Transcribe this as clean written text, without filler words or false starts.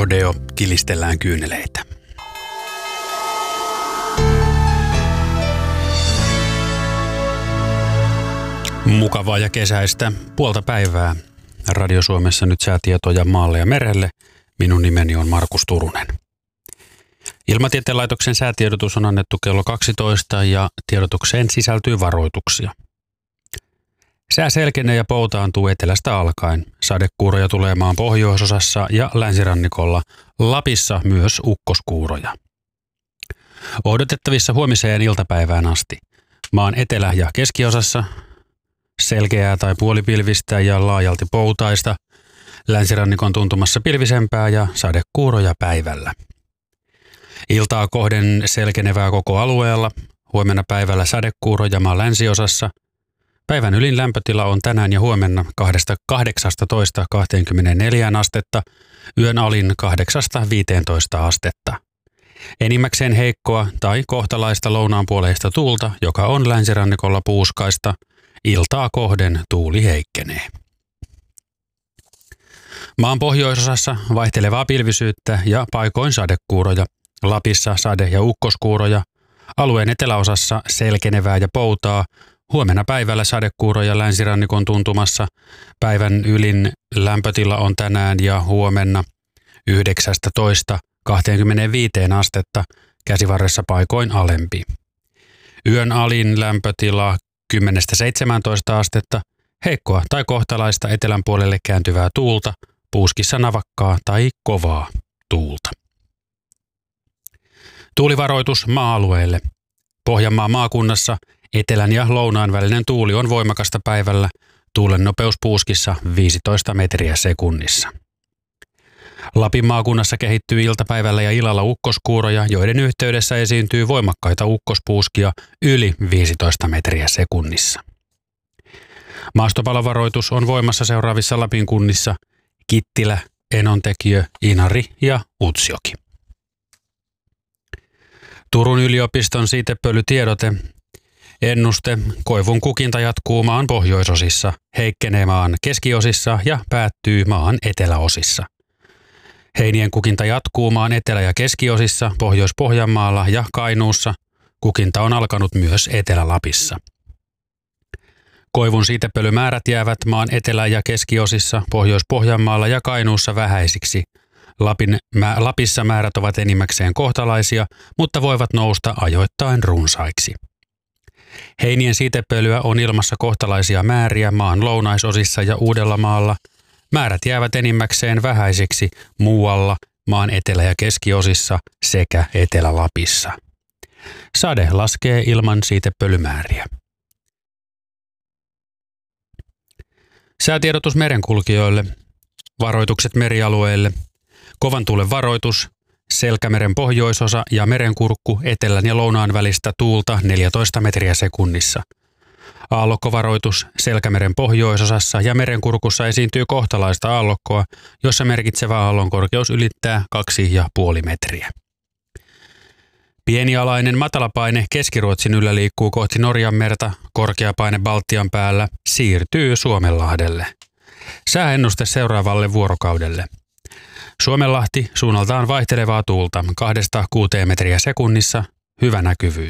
Rodeo kilistellään kyyneleitä. Mukavaa ja kesäistä puolta päivää. Radio Suomessa nyt säätietoja maalle ja merelle. Minun nimeni on Markus Turunen. Ilmatieteen laitoksen säätiedotus on annettu kello 12 ja tiedotukseen sisältyy varoituksia. Sää selkenee ja poutaantuu etelästä alkaen. Sadekuuroja tulee maan pohjoisosassa ja länsirannikolla. Lapissa myös ukkoskuuroja. Odotettavissa huomiseen iltapäivään asti. Maan etelä- ja keskiosassa selkeää tai puolipilvistä ja laajalti poutaista. Länsirannikon tuntumassa pilvisempää ja sadekuuroja päivällä. Iltaa kohden selkenevää koko alueella. Huomenna päivällä sadekuuroja maan länsiosassa. Päivän ylin lämpötila on tänään ja huomenna 18–24 astetta, yön alin 8–15 astetta. Enimmäkseen heikkoa tai kohtalaista lounaanpuoleista tuulta, joka on länsirannikolla puuskaista. Iltaa kohden tuuli heikkenee. Maan pohjoisosassa vaihtelevaa pilvisyyttä ja paikoin sadekuuroja. Lapissa sade- ja ukkoskuuroja. Alueen eteläosassa selkenevää ja poutaa. Huomenna päivällä sadekuuroja länsirannikon tuntumassa. Päivän ylin lämpötila on tänään ja huomenna 19–25 astetta, käsivarressa paikoin alempi. Yön alin lämpötila 10–17 astetta, heikkoa tai kohtalaista etelän puolelle kääntyvää tuulta, puuskissa navakkaa tai kovaa tuulta. Tuulivaroitus maa-alueelle. Pohjanmaan maakunnassa etelän ja lounaan välinen tuuli on voimakasta päivällä, tuulen nopeus puuskissa 15 metriä sekunnissa. Lapin maakunnassa kehittyy iltapäivällä ja illalla ukkoskuuroja, joiden yhteydessä esiintyy voimakkaita ukkospuuskia yli 15 metriä sekunnissa. Maastopalovaroitus on voimassa seuraavissa Lapin kunnissa: Kittilä, Enontekiö, Inari ja Utsjoki. Turun yliopiston siitepölytiedote. Ennuste: koivun kukinta jatkuu maan pohjoisosissa, heikkenee maan keskiosissa ja päättyy maan eteläosissa. Heinien kukinta jatkuu maan etelä- ja keskiosissa, Pohjois-Pohjanmaalla ja Kainuussa. Kukinta on alkanut myös Etelä-Lapissa. Koivun siitepölymäärät jäävät maan etelä- ja keskiosissa, Pohjois-Pohjanmaalla ja Kainuussa vähäisiksi. Lapissa määrät ovat enimmäkseen kohtalaisia, mutta voivat nousta ajoittain runsaiksi. Heinien siitepölyä on ilmassa kohtalaisia määriä maan lounaisosissa ja Uudellamaalla. Määrät jäävät enimmäkseen vähäisiksi muualla maan etelä- ja keskiosissa sekä Etelä-Lapissa. Sade laskee ilman siitepölymääriä. Säätiedotus merenkulkijoille. Varoitukset merialueille. Kovan tuulen varoitus. Selkämeren pohjoisosa ja merenkurkku etelän ja lounaan välistä tuulta 14 metriä sekunnissa. Aallokkovaroitus. Selkämeren pohjoisosassa ja merenkurkussa esiintyy kohtalaista aallokkoa, jossa merkitsevä aallon korkeus ylittää 2,5 metriä. Pienialainen matalapaine Keski-Ruotsin yllä liikkuu kohti Norjanmerta, korkeapaine Baltian päällä siirtyy Suomenlahdelle. Sääennuste seuraavalle vuorokaudelle. Suomenlahti suunnaltaan vaihtelevaa tuulta 2–6 metriä sekunnissa, hyvä näkyvyys.